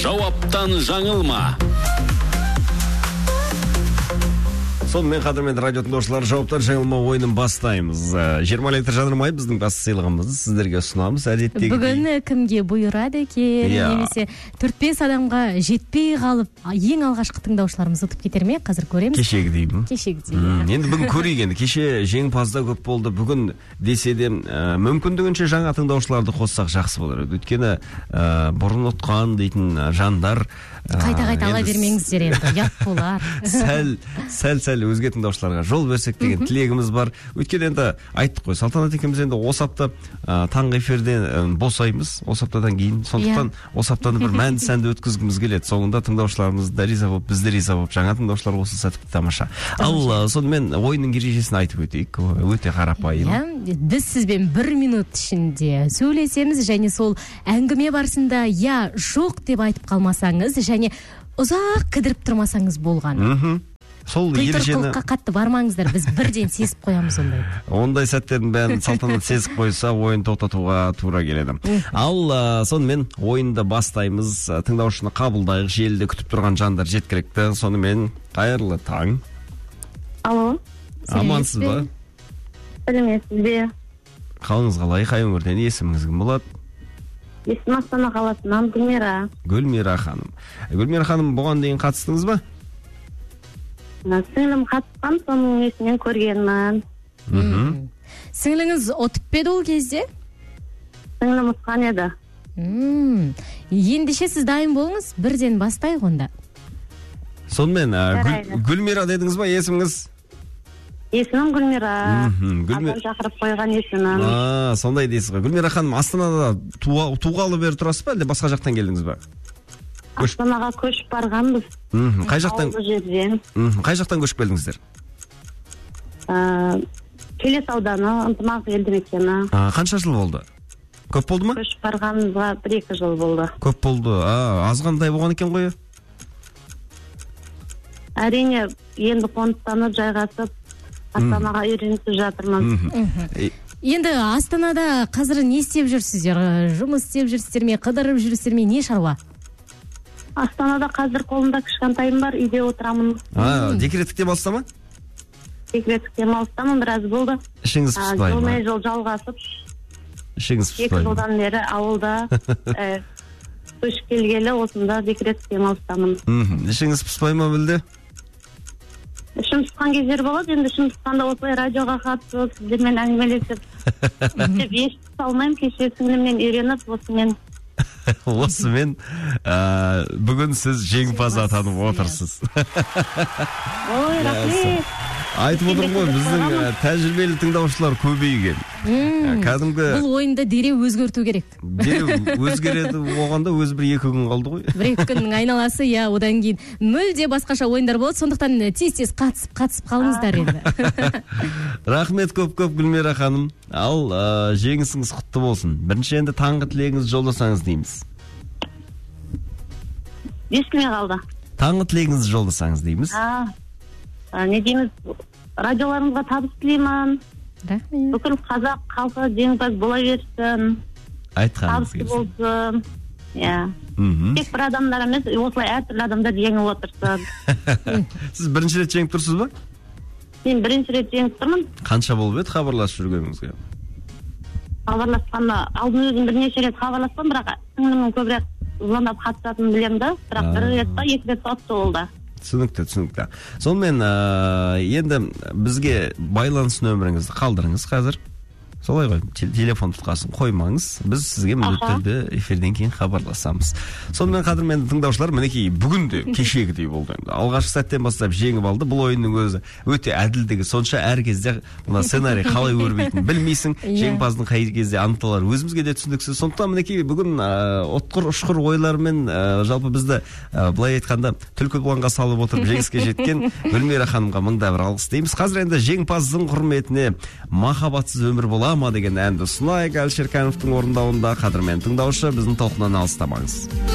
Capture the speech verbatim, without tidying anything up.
Жауаптан жаңылма. Сонымен қадірменді радио тыңдаушылар, жауаптан жаңылма ойынын бастаймыз. жиырма литр жанармай біздің басты сыйлығымызды сіздерге ұсынамыз. Әдеттегі бүгін кімге бұйырады екен, немесе төрт бес адамға жетпей қалып ең алғашқы тыңдаушыларымыз ұтып кетер ме? Қазір көреміз. Кешегі деймін. Кешегі деймін. Енді бүгін көрейік енді. Кеше жеңімпазда көп болды. Бүгін десе де мүмкіндігінше жаңа тыңдаушыларды қоссақ жақсы болар. Өйткені бұрын ұтқан дейтін жандар қайта-қайта ала бермеңіздер енді, ұят болар. Сәл, сәл-сәл өзге тыңдаушыларға жол берсек деген тілегіміз бар. Өйткені енді айттық қой, Салтанат екеуміз енді осы апта таңғы эфирден босаймыз, осы аптадан кейін. Сондықтан осы аптаны бір мәнді сәнді өткізгіміз келеді. Соңында тыңдаушыларымыз да риза болып, біз де риза болып, жаңа тыңдаушылар қосылса тіпті тамаша. Ал сонымен ойынның ережесін айтып өтейік. Өте қарапайым. Біз сізбен бір минут ішінде сөйлесеміз, және сол әңгіме барысында я жоқ деп айтып қалмасаңыз, және ұзақ кідіріп тұрмасаңыз болған. Сол ережені қылыққа қатты бармаңыздар, біз бірден сезіп қоямыз ондай. Ондай сәттердің бәрін Салтанат сезіп қойса, ойын тоқтатуға тура келеді. Ал сонымен ойынды бастаймыз. Тыңдаушыны қабылдайық. Желіде күтіп тұрған жандар жеткілікті. Сонымен қайырлы таң. Алло. Амансыз ба? Сәлеметсіз бе? Қалыңыз қалай? Қай өңірден? Есіміңіз кім болады? Есім Астана қаласынан Гүлмира. Гүлмира ханым. Гүлмира ханым, бұған дейін қатыстыңыз ба? Сіңлім қатысқан, соның есінен көргенмін. Сіңліңіз ұтып беді ол кезде? Сіңлім ұтқан еді. Ендеше сіз дайын болыңыз, бірден бастайық онда. Сонымен, Гүлмира дедіңіз ба, есіміңіз? Есімім Гүлмира. Адам шақырып қойған есімім. Сондай дейсіз ғой. Гүлмира ханым, Астанада туғалы бері тұрасыз ба, әлде басқа жақтан келдіңіз ба? Астанаға көшіп барғанбыз. Қай жақтан? Ауылды жерден. Қай жақтан көшіп келдіңіздер? Келес ауданы, Ынтымақ елді мекені. Қанша жыл болды? Көп болды ма? Көшіп барғанымызға бір екі жыл болды. Көп болды. Азғандай болған екен ғой? Әрине, енді қоныстанып жайғасып, Астанаға үйреніп жатырмыз. Енді Астанада қазір не істеп жүрсіздер? Жұмыс істеп жүрсіздер ме, қыдырып жүрсіздер ме, не шаруа? Астанада қазір қолымда кішкентайым бар, үйде отырамын. Декреттік демалыста ма? Декреттік демалыстамын, біраз болды. Ішіңіз пыспай ма? Жолмай жол жалғасып. Ішіңіз пыспай ма? Екі жылдан бері ауылда көшіп келгелі, осында декреттік демалыстамын. Ішіңіз пыспай ма білді? Ішім пысқан кездер болады, енді ішім пысқанда осылай радиоға қатысып, сіздермен әңгімелесіп, деп ешті салмайым, кеше сіңлімнен үйреніп, осымен. Осымен бүгін сіз жеңімпаз атанып отырсыз. Ой, рахмет. Айтып отырмын ғой, біздің тәжірибелі тыңдаушылар көбейген. Кәдімгі бұл ойында дереу өзгерту керек. Дереу өзгереді, оғанда өзі бір екі күн қалды ғой. Бір екі күннің айналасы, я одан кейін мүлде басқаша ойындар болады, сондықтан тез-тез қатысып қатысып қалыңыздар енді. Рахмет көп-көп Гүлмира ханым. Ал жеңісіңіз құтты болсын. Бірінші енді таңғы тілегіңізді жолдасаңыз дейміз. Естілмей қалды. Таңғы тілегіңізді жолдасаңыз дейміз. Не дейміз, радиоларыңызға табыс тілеймін. Рахмет. Бүкіл қазақ халқы жеңімпаз бола берсін. Айтқаныңыз келсін. Табысты болсын. Тек бір адамдар емес, осылай әртүрлі адамдар жеңіп отырсын. Сіз бірінші рет жеңіп тұрсыз ба? Мен бірінші рет жеңіп тұрмын. Қанша болып еді хабарласып жүргеніңізге? Хабарласқанда, алдын өзім бірнеше рет хабарласқан, бірақ сіңлімнің көбірек звондап қатысатынын білемін да, бірақ бір рет па, екі рет ұтты болды. Түсінікті, түсінікті. Сонымен енді бізге байланыс нөміріңізді қалдырыңыз қазір. Солай ғой, телефон тұтқасын қоймаңыз. Біз сізге міндетті түрде эфирден кейін хабарласамыз. Сонымен қадірменді тыңдаушылар, мінекей бүгін де кешегідей болды. Алғашқы сәттен бастап жеңіп алды. Бұл ойынның өзі өте әділдігі сонша, әр кезде мына сценарий қалай өрбейтінін білмейсің. Жеңімпаздың қай кезде анықталары өзімізге де түсініксіз. Сондықтан мінекей бүгін отқыр ұшқыр ойлармен жалпы бізді былай айтқанда түлкі бұланға салып отырып жеңіске жеткен Гүлмира ханымға мыңда бір алғыс дейміз. Қазір енді жеңімпаздың құрметіне махаббатсыз өмір бола ма деген әнді ұсынайық. Әлішер Кәрімовтің орындауында. Қадірмен тыңдаушы, біздің толқыннан алыстамаңыз.